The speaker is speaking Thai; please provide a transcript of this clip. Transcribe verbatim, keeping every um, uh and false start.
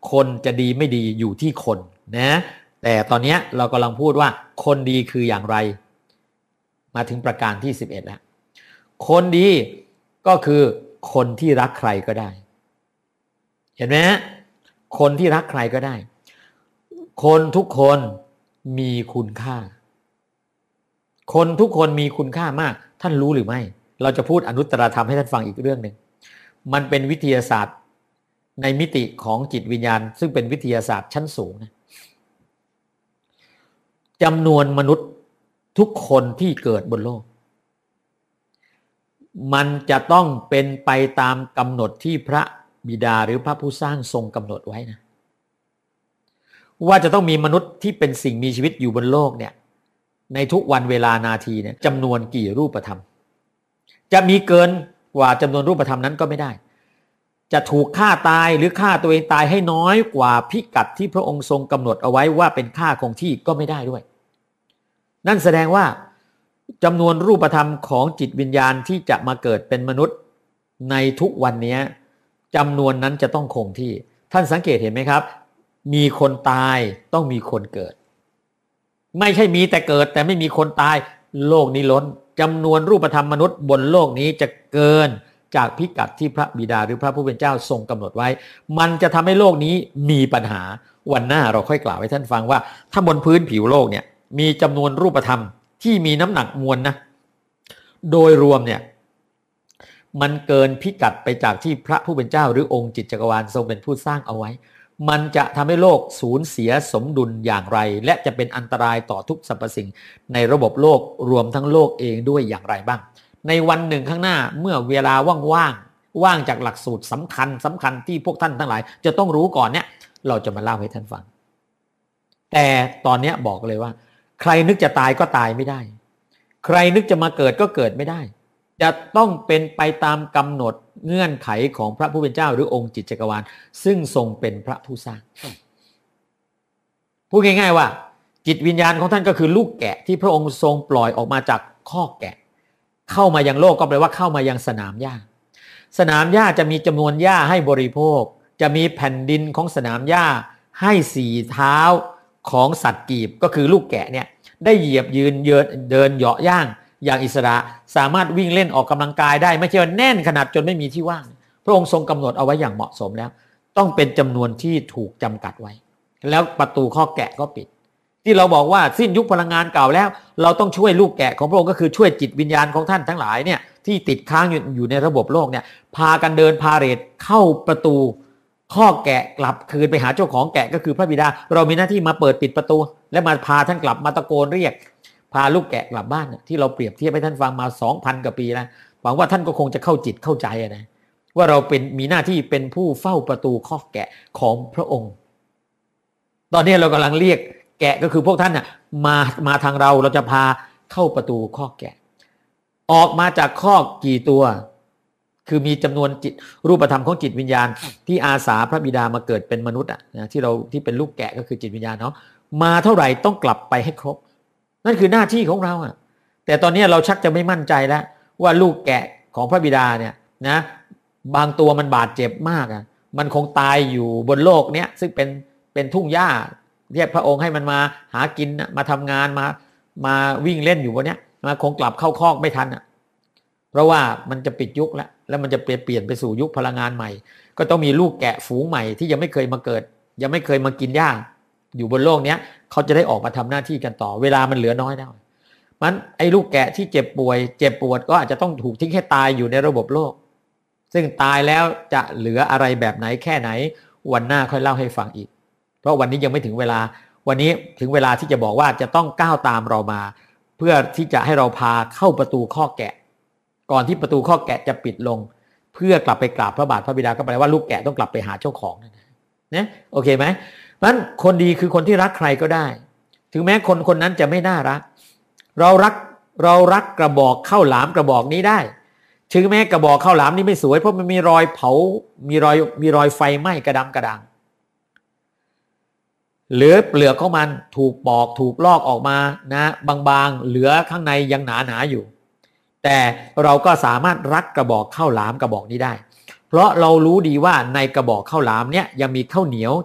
คนจะดีไม่ดีอยู่ที่คนนะแต่ตอนนี้เรากำลังพูดว่าคนดีคืออย่างไรมาถึงประการที่สิบเอ็ดแล้วคนดีก็คือคนที่รักใครก็ได้เห็นไหมฮะคนที่รักใครก็ได้คนทุกคนมีคุณค่าคนทุกคนมีคุณค่ามากท่านรู้หรือไม่เราจะพูดอนุตตรธรรมให้ท่านฟังอีกเรื่องหนึ่งมันเป็นวิทยาศาสตร์ในมิติของจิตวิญญาณซึ่งเป็นวิทยาศาสตร์ชั้นสูงนะจำนวนมนุษย์ทุกคนที่เกิดบนโลกมันจะต้องเป็นไปตามกำหนดที่พระบิดาหรือพระผู้สร้างทรงกำหนดไว้นะว่าจะต้องมีมนุษย์ที่เป็นสิ่งมีชีวิตอยู่บนโลกเนี่ยในทุกวันเวลานาทีเนี่ยจำนวนกี่รูปธรรมจะมีเกินกว่าจำนวนรูปธรรมนั้นก็ไม่ได้จะถูกฆ่าตายหรือฆ่าตัวเองตายให้น้อยกว่าพิกัดที่พระองค์ทรงกำหนดเอาไว้ว่าเป็นค่าคงที่ก็ไม่ได้ด้วยนั่นแสดงว่าจำนวนรูปธรรมของจิตวิญญาณที่จะมาเกิดเป็นมนุษย์ในทุกวันนี้จำนวนนั้นจะต้องคงที่ท่านสังเกตเห็นไหมครับมีคนตายต้องมีคนเกิดไม่ใช่มีแต่เกิดแต่ไม่มีคนตายโลกนี้ล้นจำนวนรูปธรรมมนุษย์บนโลกนี้จะเกินจากพิกัดที่พระบิดาหรือพระผู้เป็นเจ้าทรงกำหนดไว้มันจะทำให้โลกนี้มีปัญหาวันหน้าเราค่อยกล่าวให้ท่านฟังว่าถ้าบนพื้นผิวโลกเนี่ยมีจำนวนรูปธรรมที่มีน้ำหนักมวลนะโดยรวมเนี่ยมันเกินพิกัดไปจากที่พระผู้เป็นเจ้าหรือองค์จิตจักรวาลทรงเป็นผู้สร้างเอาไว้มันจะทำให้โลกสูญเสียสมดุลอย่างไรและจะเป็นอันตรายต่อทุกสรรพสิ่งในระบบโลกรวมทั้งโลกเองด้วยอย่างไรบ้างในวันหนึ่งข้างหน้าเมื่อเวลาว่างๆว่างจากหลักสูตรสำคัญสำคัญที่พวกท่านทั้งหลายจะต้องรู้ก่อนเนี่ยเราจะมาเล่าให้ท่านฟังแต่ตอนนี้บอกเลยว่าใครนึกจะตายก็ตายไม่ได้ใครนึกจะมาเกิดก็เกิดไม่ได้จะต้องเป็นไปตามกำหนดเงื่อนไขของพระผู้เป็นเจ้าหรือองค์จิตจักรวาลซึ่งทรงเป็นพระผู้สร้างพูดง่ายๆว่าจิตวิญญาณของท่านก็คือลูกแกะที่พระองค์ทรงปล่อยออกมาจากคอกแกะเข้ามายังโลกก็แปลว่าเข้ามายังสนามหญ้าสนามหญ้าจะมีจำนวนหญ้าให้บริโภคจะมีแผ่นดินของสนามหญ้าให้สี่เท้าของสัตว์กีบก็คือลูกแกะเนี่ยได้เหยียบยืนเยินเดินเหาะย่างอย่างอิสระสามารถวิ่งเล่นออกกำลังกายได้ไม่ใช่ว่าแน่นขนาดจนไม่มีที่ว่างพระองค์ทรงกำหนดเอาไว้อย่างเหมาะสมแล้วต้องเป็นจำนวนที่ถูกจำกัดไว้แล้วประตูข้อแกะก็ปิดที่เราบอกว่าสิ้นยุคพลังงานเก่าแล้วเราต้องช่วยลูกแกะของพระองค์ก็คือช่วยจิตวิญญาณของท่านทั้งหลายเนี่ยที่ติดค้างอยู่อยู่ในระบบโลกเนี่ยพากันเดินพาเหรดเข้าประตูข้อแกะกลับคืนไปหาเจ้าของแกะก็คือพระบิดาเรามีหน้าที่มาเปิดปิดประตูและมาพาท่านกลับมาตะโกนเรียกพาลูกแกะกลับบ้านที่เราเปรียบเทียบให้ท่านฟังมา สองพัน กว่าปีแล้วหวังว่าท่านก็คงจะเข้าจิตเข้าใจนะว่าเราเป็นมีหน้าที่เป็นผู้เฝ้าประตูข้อแกะของพระองค์ตอนนี้เรากำลังเรียกแกะก็คือพวกท่านน่ะมามาทางเราเราจะพาเข้าประตูข้อแกะออกมาจากข้อกี่ตัวคือมีจำนวนจิตรูปธรรมของจิตวิญญาณที่อาสาพระบิดามาเกิดเป็นมนุษย์อ่ะนะที่เราที่เป็นลูกแกะก็คือจิตวิญญาณเนาะมาเท่าไหร่ต้องกลับไปให้ครบนั่นคือหน้าที่ของเราอ่ะแต่ตอนนี้เราชักจะไม่มั่นใจแล้วว่าลูกแกะของพระบิดาเนี่ยนะบางตัวมันบาดเจ็บมากอ่ะมันคงตายอยู่บนโลกเนี้ยซึ่งเป็นเป็นทุ่งหญ้าเรียกพระองค์ให้มันมาหากินมาทำงานมามาวิ่งเล่นอยู่บนเนี้ยมาคงกลับเข้าคอกไม่ทันอ่ะเพราะว่ามันจะปิดยุคแล้วแล้วมันจะเปลี่ยนไปสู่ยุคพลังงานใหม่ก็ต้องมีลูกแกะฝูงใหม่ที่ยังไม่เคยมาเกิดยังไม่เคยมากินหญ้าอยู่บนโลกเนี้ยเขาจะได้ออกมาทำหน้าที่กันต่อเวลามันเหลือน้อยแล้วมันไอ้ลูกแกะที่เจ็บป่วยเจ็บปวดก็อาจจะต้องถูกทิ้งให้ตายอยู่ในระบบโลกซึ่งตายแล้วจะเหลืออะไรแบบไหนแค่ไหนวันหน้าค่อยเล่าให้ฟังอีกเพราะวันนี้ยังไม่ถึงเวลาวันนี้ถึงเวลาที่จะบอกว่าจะต้องก้าวตามเรามาเพื่อที่จะให้เราพาเข้าประตูข้อแกะก่อนที่ประตูข้อแกะจะปิดลงเพื่อกลับไปกราบพระบาทพระบิดาก็แปลว่าลูกแกะต้องกลับไปหาเจ้าของนะโอเคไหมเพราะฉะนั้นคนดีคือคนที่รักใครก็ได้ถึงแม้คนคนนั้นจะไม่น่ารักเรารักเรารักกระบอกข้าวหลามกระบอกนี้ได้ถึงแม้กระบอกข้าวหลามนี้ไม่สวยเพราะมันมีรอยเผามีรอยมีรอยไฟไหม้กระดำกระด่างเหลือเปลือกของมันถูกปอกถูกลอกออกมานะบางๆเหลือข้างในยังหนาๆอยู่แต่เราก็สามารถรักกระบอกข้าวหลามกระบอกนี้ได้เพราะเรารู้ดีว่าในกระบอกข้าวหลามเนี้ยยังมีข้าวเหนียว